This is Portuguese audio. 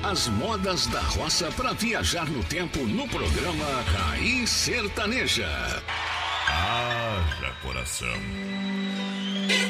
As modas da roça para viajar no tempo no programa Raiz Sertaneja. Haja coração.